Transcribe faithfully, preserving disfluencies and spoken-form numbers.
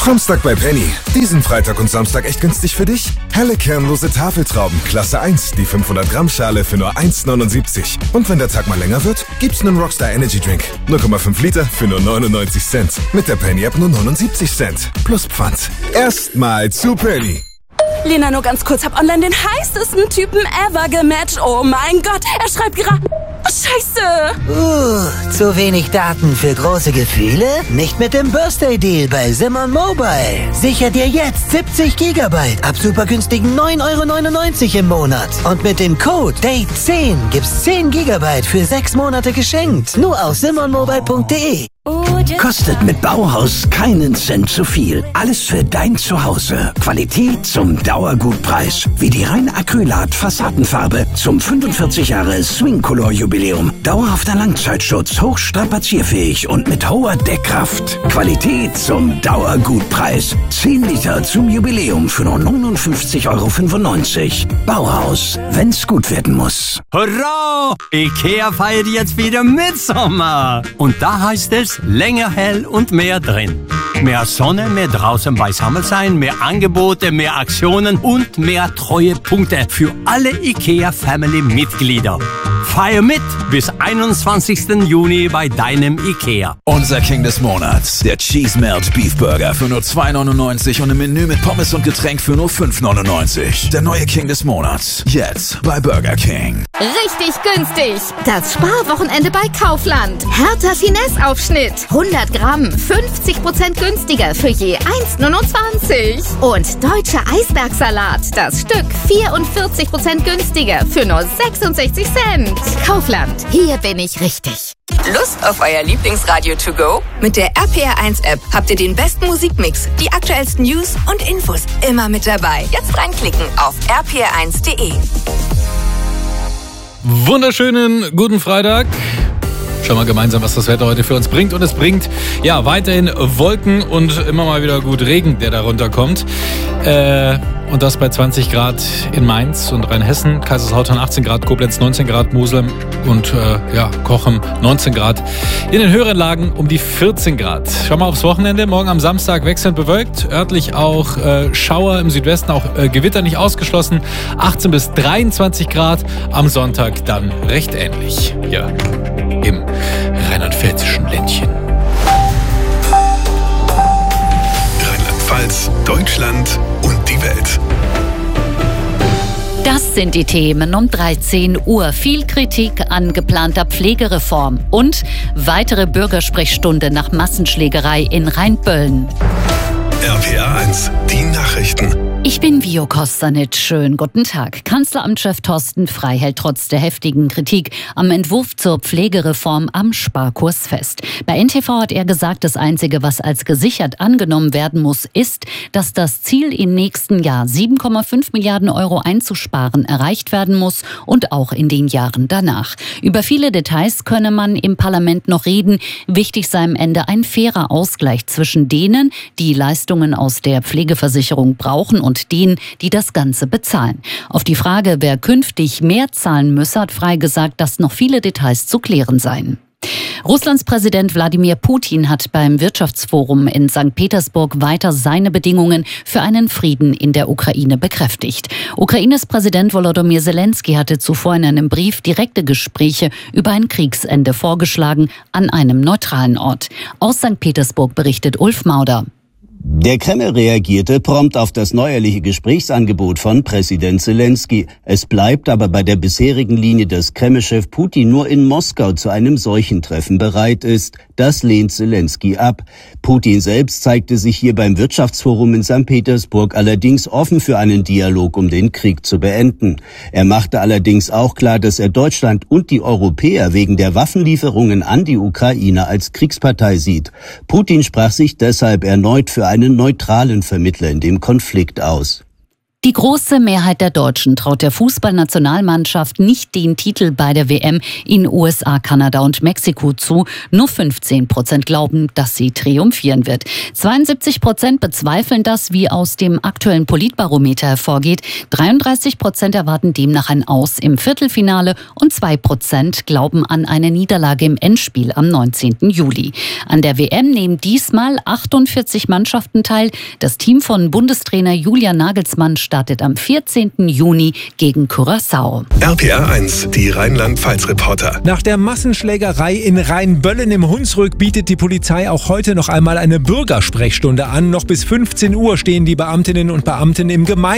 Samstag bei Penny. Diesen Freitag und Samstag echt günstig für dich? Helle kernlose Tafeltrauben, Klasse eins, die fünfhundert Gramm Schale für nur eins neunundsiebzig. Und wenn der Tag mal länger wird, gibt's einen Rockstar Energy Drink. null Komma fünf Liter für nur neunundneunzig Cent. Mit der Penny App nur neunundsiebzig Cent. Plus Pfand. Erstmal zu Penny. Lena, nur ganz kurz, hab online den heißesten Typen ever gematcht. Oh mein Gott, er schreibt gerade... Scheiße! Uh, zu wenig Daten für große Gefühle? Nicht mit dem Birthday-Deal bei Simon Mobile. Sicher dir jetzt siebzig Gigabyte ab super günstigen neun Euro neunundneunzig im Monat. Und mit dem Code Date zehn gibt's zehn Gigabyte für sechs Monate geschenkt. Nur auf simon mobile punkt de. Kostet mit Bauhaus keinen Cent zu viel. Alles für dein Zuhause. Qualität zum Dauergutpreis. Wie die rein Acrylat Fassadenfarbe zum fünfundvierzig Jahre Swing Color Jubiläum. Dauerhafter Langzeitschutz, hochstrapazierfähig und mit hoher Deckkraft. Qualität zum Dauergutpreis. zehn Liter zum Jubiläum für nur neunundfünfzig Euro fünfundneunzig. Bauhaus, wenn's gut werden muss. Hurra! Ikea feiert jetzt wieder Mitsommer. Und da heißt es, länger hell und mehr drin. Mehr Sonne, mehr draußen beisammen sein, mehr Angebote, mehr Aktionen und mehr Treuepunkte für alle IKEA-Family-Mitglieder. Feier mit bis einundzwanzigsten Juni bei deinem IKEA. Unser King des Monats, der Cheese Melt Beef Burger für nur zwei neunundneunzig und ein Menü mit Pommes und Getränk für nur fünf neunundneunzig. Der neue King des Monats, jetzt bei Burger King. Richtig günstig. Das Sparwochenende bei Kaufland. Hertha Finesse-Aufschnitt. hundert Gramm, fünfzig Prozent günstiger für je eins neunundzwanzig. Und deutscher Eisbergsalat. Das Stück vierundvierzig Prozent günstiger für nur sechsundsechzig Cent. Kaufland. Hier bin ich richtig. Lust auf euer Lieblingsradio to go? Mit der R P R eins App habt ihr den besten Musikmix, die aktuellsten News und Infos immer mit dabei. Jetzt reinklicken auf r p r eins punkt de. Wunderschönen guten Freitag. Schauen wir gemeinsam, was das Wetter heute für uns bringt. Und es bringt ja weiterhin Wolken und immer mal wieder gut Regen, der da runterkommt. Äh, und das bei zwanzig Grad in Mainz und Rheinhessen, Kaiserslautern achtzehn Grad, Koblenz neunzehn Grad, Mosel und äh, ja, Cochem neunzehn Grad. In den höheren Lagen um die vierzehn Grad. Schauen wir aufs Wochenende. Morgen am Samstag wechselnd bewölkt. Örtlich auch äh, Schauer im Südwesten, auch äh, Gewitter nicht ausgeschlossen. achtzehn bis dreiundzwanzig Grad. Am Sonntag dann recht ähnlich. Ja, im rheinland-pfälzischen Ländchen. Rheinland-Pfalz, Deutschland und die Welt. Das sind die Themen um dreizehn Uhr. Viel Kritik an geplanter Pflegereform und weitere Bürgersprechstunde nach Massenschlägerei in Rheinböllen. R P R eins, die Nachrichten. Ich bin Vio Kostanic. Schönen guten Tag. Kanzleramtschef Thorsten Frey hält trotz der heftigen Kritik am Entwurf zur Pflegereform am Sparkurs fest. Bei N T V hat er gesagt, das Einzige, was als gesichert angenommen werden muss, ist, dass das Ziel im nächsten Jahr sieben Komma fünf Milliarden Euro einzusparen erreicht werden muss und auch in den Jahren danach. Über viele Details könne man im Parlament noch reden. Wichtig sei am Ende ein fairer Ausgleich zwischen denen, die Leistungen aus der Pflegeversicherung brauchen und denen, die das Ganze bezahlen. Auf die Frage, wer künftig mehr zahlen müsse, hat Frey gesagt, dass noch viele Details zu klären seien. Russlands Präsident Wladimir Putin hat beim Wirtschaftsforum in Sankt Petersburg weiter seine Bedingungen für einen Frieden in der Ukraine bekräftigt. Ukraines Präsident Volodymyr Zelensky hatte zuvor in einem Brief direkte Gespräche über ein Kriegsende vorgeschlagen an einem neutralen Ort. Aus Sankt Petersburg berichtet Ulf Mauder. Der Kreml reagierte prompt auf das neuerliche Gesprächsangebot von Präsident Zelensky. Es bleibt aber bei der bisherigen Linie, dass Kremlchef Putin nur in Moskau zu einem solchen Treffen bereit ist. Das lehnt Zelensky ab. Putin selbst zeigte sich hier beim Wirtschaftsforum in Sankt Petersburg allerdings offen für einen Dialog, um den Krieg zu beenden. Er machte allerdings auch klar, dass er Deutschland und die Europäer wegen der Waffenlieferungen an die Ukraine als Kriegspartei sieht. Putin sprach sich deshalb erneut für einen neutralen Vermittler in dem Konflikt aus. Die große Mehrheit der Deutschen traut der Fußballnationalmannschaft nicht den Titel bei der W M in U S A, Kanada und Mexiko zu. Nur fünfzehn Prozent glauben, dass sie triumphieren wird. zweiundsiebzig Prozent bezweifeln das, wie aus dem aktuellen Politbarometer hervorgeht. dreiunddreißig Prozent erwarten demnach ein Aus im Viertelfinale und zwei Prozent glauben an eine Niederlage im Endspiel am neunzehnten Juli. An der W M nehmen diesmal achtundvierzig Mannschaften teil. Das Team von Bundestrainer Julian Nagelsmann startet am vierzehnten Juni gegen Curaçao. R P R eins, die Rheinland-Pfalz-Reporter. Nach der Massenschlägerei in Rheinböllen im Hunsrück bietet die Polizei auch heute noch einmal eine Bürgersprechstunde an. Noch bis fünfzehn Uhr stehen die Beamtinnen und Beamten im Gemeinde